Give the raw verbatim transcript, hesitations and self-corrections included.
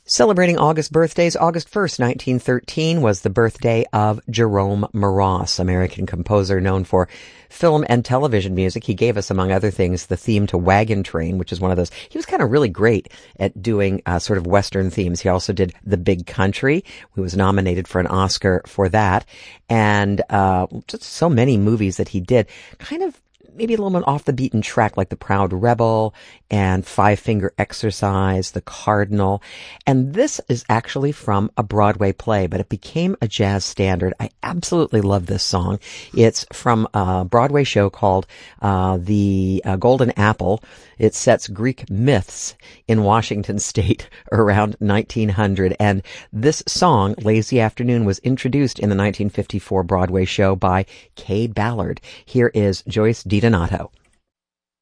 Celebrating August birthdays, August first, nineteen thirteen was the birthday of Jerome Moross, American composer known for film and television music. He gave us, among other things, the theme to Wagon Train, which is one of those. He was kind of really great at doing uh, sort of Western themes. He also did The Big Country. He was nominated for an Oscar for that. And uh, just so many movies that he did. Kind of maybe a little bit off the beaten track, like The Proud Rebel and Five Finger Exercise, The Cardinal. And this is actually from a Broadway play, but it became a jazz standard. I absolutely love this song. It's from a Broadway show called uh, The uh, Golden Apple. It sets Greek myths in Washington State around nineteen hundred. And this song, Lazy Afternoon, was introduced in the nineteen fifty-four Broadway show by Kay Ballard. Here is Joyce DiDonato.